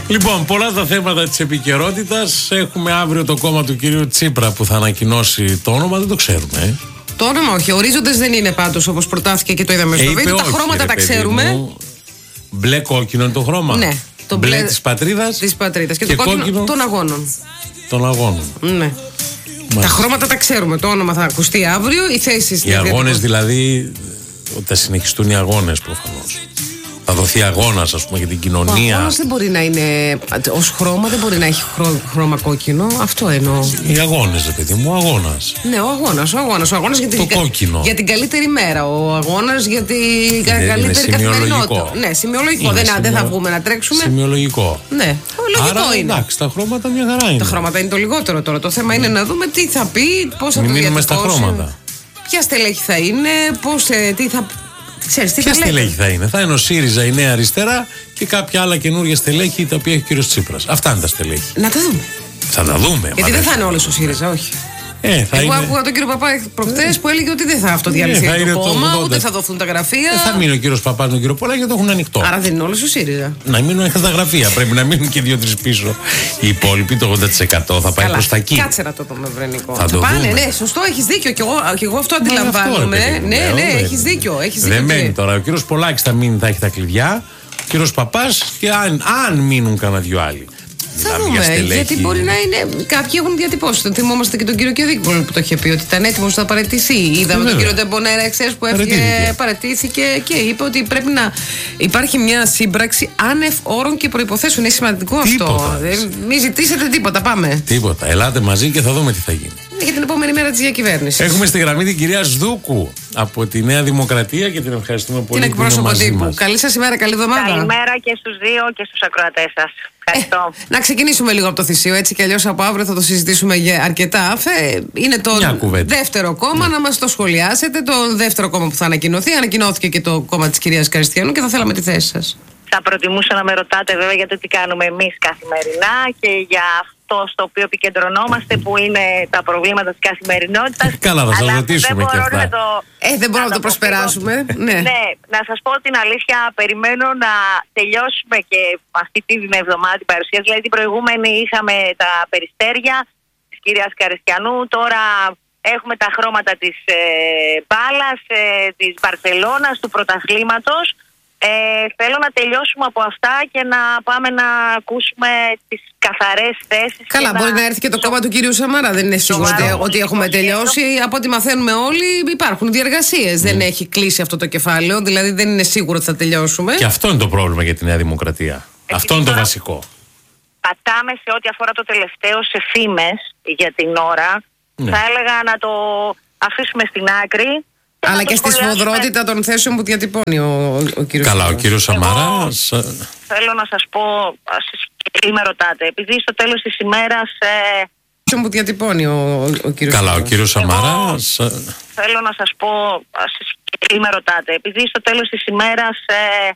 Λοιπόν, πολλά τα θέματα της επικαιρότητας. Έχουμε αύριο το κόμμα του κυρίου Τσίπρα που θα ανακοινώσει το όνομα, δεν το ξέρουμε. Το όνομα όχι. Ορίζοντες δεν είναι πάντως όπως προτάθηκε και το είδαμε στο βίντεο. Τα χρώματα τα ξέρουμε. Μπλε κόκκινο είναι το χρώμα. Ναι. Το μπλε της πατρίδας. Της πατρίδας. Και το κόκκινο των αγώνων. Των αγώνων. Ναι. Τα χρώματα τα ξέρουμε. Το όνομα θα ακουστεί αύριο. Οι θέσεις. Οι αγώνες δηλαδή. Ότι θα συνεχιστούν οι αγώνες προφανώς. Θα δοθεί αγώνας, ας πούμε, για την κοινωνία. Ο αγώνας δεν μπορεί να είναι. Ως χρώμα δεν μπορεί να έχει χρώμα κόκκινο. Αυτό εννοώ. Οι αγώνες, ρε παιδί μου, ο αγώνας. Ναι, ο αγώνας για την, κόκκινο. Για την καλύτερη μέρα. Ο αγώνας για την καλύτερη καθημερινότητα. Ναι, σημειολογικό. Δεν θα βγούμε να τρέξουμε. Σημειολογικό. Ναι, λογικό άρα, είναι. Εντάξει, τα χρώματα μια χαρά είναι. Τα χρώματα είναι το λιγότερο τώρα. Το θέμα είναι να δούμε τι θα πει, πώς θα το διατυπώσει. Μείνουμε στα χρώματα. Ποια στελέχη θα είναι, τι θα. Ποια στελέχη θα είναι? Θα είναι ο ΣΥΡΙΖΑ, η Νέα Αριστερά και κάποια άλλα καινούργια στελέχη τα οποία έχει ο κύριος Τσίπρας. Αυτά είναι τα στελέχη. Να τα δούμε. Θα τα δούμε. Γιατί δεν θα είναι όλος ο ΣΥΡΙΖΑ, όχι. Εγώ άκουγα τον κύριο Παπά προχτές που έλεγε ότι δεν θα αυτοδιαλυθεί το κόμμα, ούτε θα δοθούν τα γραφεία. Θα μείνει ο κύριος Παπάς τον κύριο Πολάκη και το έχουν ανοιχτό. Άρα δεν είναι όλος ο ΣΥΡΙΖΑ. Να μείνουν στα γραφεία. Πρέπει να μείνουν και 2-3 πίσω. Οι υπόλοιποι, το 80% θα πάει προς τα εκεί. Κάτσε να το δούμε, Βρενικό. Θα το πάνε, δούμε. ναι, σωστό, έχεις δίκιο. Και εγώ αυτό αντιλαμβάνομαι. Ναι, έχεις δίκιο. Δεν μένει τώρα. Ο κύριος Πολάκης θα μείνει, θα έχει τα κλειδιά. Ο κύριος Παπάς και αν μείνουν κανένα δυο άλλοι. Θα δούμε, γιατί μπορεί να είναι. Κάποιοι έχουν διατυπώσει. Θυμόμαστε και τον κύριο Κιοδίκη που το είχε πει ότι ήταν έτοιμος να παραιτηθεί. Είδαμε τον κύριο Ντεμπονέρα εχθές που έφυγε, παραιτήθηκε και είπε ότι πρέπει να υπάρχει μια σύμπραξη άνευ όρων και προϋποθέσεων. Είναι σημαντικό αυτό. Μην ζητήσετε τίποτα, πάμε. Τίποτα. Ελάτε μαζί και θα δούμε τι θα γίνει. Για την επόμενη μέρα της διακυβέρνησης. Έχουμε στη γραμμή την κυρία Σδούκου από τη Νέα Δημοκρατία και την ευχαριστούμε πολύ. Την εκπρόσωπο τύπου. Καλή σας ημέρα, καλή εβδομάδα. Καλημέρα και στους δύο και στους ακροατές σας. Ευχαριστώ. Να ξεκινήσουμε λίγο από το θυσίο, έτσι κι αλλιώς από αύριο θα το συζητήσουμε για αρκετά. Είναι το δεύτερο κόμμα, να μας το σχολιάσετε. Το δεύτερο κόμμα που θα ανακοινωθεί. Ανακοινώθηκε και το κόμμα της κυρίας Καριστιανού και θα θέλαμε τη θέση σας. Θα προτιμούσα να με ρωτάτε βέβαια για το τι κάνουμε εμείς καθημερινά και για αυτό στο οποίο επικεντρωνόμαστε που είναι τα προβλήματα της καθημερινότητας. Καλά, θα σας ρωτήσουμε και αυτά. Δεν μπορούμε να το προσπεράσουμε. Ναι, να σας πω την αλήθεια, περιμένω να τελειώσουμε και αυτή την εβδομάδα την παρουσίαση. Δηλαδή την προηγούμενη είχαμε τα περιστέρια της κυρίας Καριστιανού, τώρα έχουμε τα χρώματα της μπάλας, της Μπαρσελόνας, του πρωταθλήματος. Θέλω να τελειώσουμε από αυτά και να πάμε να ακούσουμε τις καθαρές θέσεις. Καλά, μπορεί να έρθει και το κόμμα του κυρίου Σαμαρά. Δεν είναι σίγουρο ότι έχουμε τελειώσει. Από ό,τι μαθαίνουμε όλοι, υπάρχουν διεργασίες. Δεν έχει κλείσει αυτό το κεφάλαιο. Δηλαδή δεν είναι σίγουρο ότι θα τελειώσουμε. Και αυτό είναι το πρόβλημα για τη Νέα Δημοκρατία. Αυτό είναι το βασικό. Πατάμε σε ό,τι αφορά το τελευταίο σε φήμες για την ώρα. Θα έλεγα να το αφήσουμε στην άκρη. Αλλά και στη σφοδρότητα των θέσεων που διατυπώνει ο κύριος. Καλά, ο κύριος Σαμαράς. Θέλω να σας πω, τι με ρωτάτε, επειδή στο τέλος της ημέρας που διατυπώνει ο κύριος. Καλά, ο κύριος Σαμαράς. Θέλω να σας πω, τι με ρωτάτε, επειδή στο τέλος της ημέρας